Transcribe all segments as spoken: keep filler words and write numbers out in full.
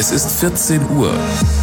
Es ist vierzehn Uhr.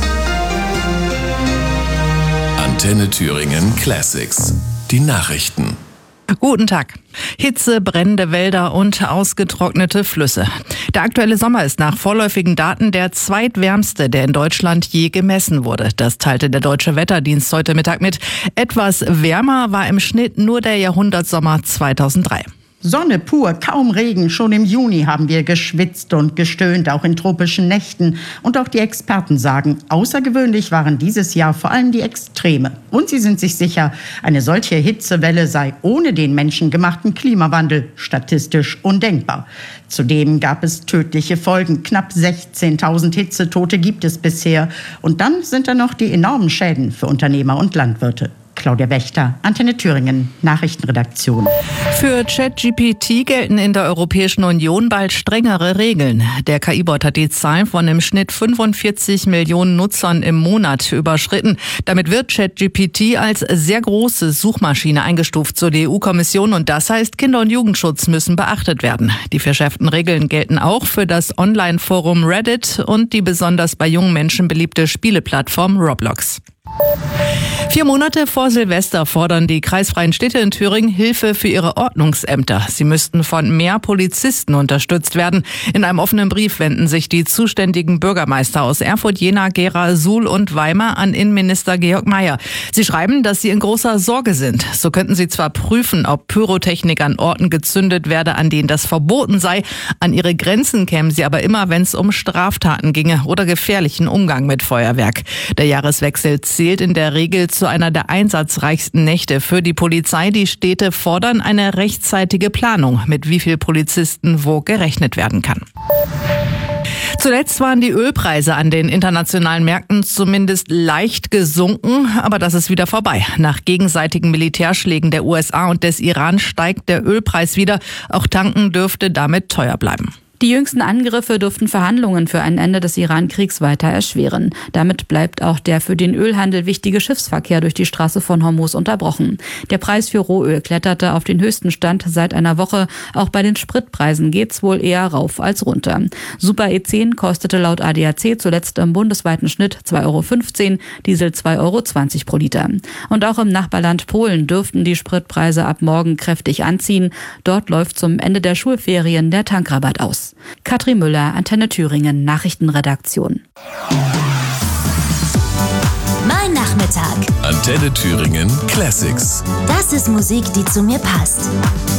Antenne Thüringen Classics. Die Nachrichten. Guten Tag. Hitze, brennende Wälder und ausgetrocknete Flüsse. Der aktuelle Sommer ist nach vorläufigen Daten der zweitwärmste, der in Deutschland je gemessen wurde. Das teilte der Deutsche Wetterdienst heute Mittag mit. Etwas wärmer war im Schnitt nur der Jahrhundertsommer zweitausenddrei. Sonne pur, kaum Regen. Schon im Juni haben wir geschwitzt und gestöhnt, auch in tropischen Nächten. Und auch die Experten sagen, außergewöhnlich waren dieses Jahr vor allem die Extreme. Und sie sind sich sicher, eine solche Hitzewelle sei ohne den menschengemachten Klimawandel statistisch undenkbar. Zudem gab es tödliche Folgen. Knapp sechzehntausend Hitzetote gibt es bisher. Und dann sind da noch die enormen Schäden für Unternehmer und Landwirte. Claudia Wächter, Antenne Thüringen, Nachrichtenredaktion. Für ChatGPT gelten in der Europäischen Union bald strengere Regeln. Der K I-Bot hat die Zahl von im Schnitt fünfundvierzig Millionen Nutzern im Monat überschritten. Damit wird ChatGPT als sehr große Suchmaschine eingestuft, so die E U-Kommission. Und das heißt, Kinder- und Jugendschutz müssen beachtet werden. Die verschärften Regeln gelten auch für das Online-Forum Reddit und die besonders bei jungen Menschen beliebte Spieleplattform Roblox. Vier Monate vor Silvester fordern die kreisfreien Städte in Thüringen Hilfe für ihre Ordnungsämter. Sie müssten von mehr Polizisten unterstützt werden. In einem offenen Brief wenden sich die zuständigen Bürgermeister aus Erfurt, Jena, Gera, Suhl und Weimar an Innenminister Georg Mayer. Sie schreiben, dass sie in großer Sorge sind. So könnten sie zwar prüfen, ob Pyrotechnik an Orten gezündet werde, an denen das verboten sei. An ihre Grenzen kämen sie aber immer, wenn es um Straftaten ginge oder gefährlichen Umgang mit Feuerwerk. Der Jahreswechsel zählt in der Regel zu einer der einsatzreichsten Nächte für die Polizei. Die Städte fordern eine rechtzeitige Planung, mit wie viel Polizisten wo gerechnet werden kann. Zuletzt waren die Ölpreise an den internationalen Märkten zumindest leicht gesunken, aber das ist wieder vorbei. Nach gegenseitigen Militärschlägen der U S A und des Iran steigt der Ölpreis wieder. Auch tanken dürfte damit teuer bleiben. Die jüngsten Angriffe dürften Verhandlungen für ein Ende des Iran-Kriegs weiter erschweren. Damit bleibt auch der für den Ölhandel wichtige Schiffsverkehr durch die Straße von Hormuz unterbrochen. Der Preis für Rohöl kletterte auf den höchsten Stand seit einer Woche. Auch bei den Spritpreisen geht's wohl eher rauf als runter. Super E zehn kostete laut A D A C zuletzt im bundesweiten Schnitt zwei Euro fünfzehn, Diesel zwei Euro zwanzig pro Liter. Und auch im Nachbarland Polen dürften die Spritpreise ab morgen kräftig anziehen. Dort läuft zum Ende der Schulferien der Tankrabatt aus. Katrin Müller, Antenne Thüringen, Nachrichtenredaktion. Mein Nachmittag. Antenne Thüringen Classics. Das ist Musik, die zu mir passt.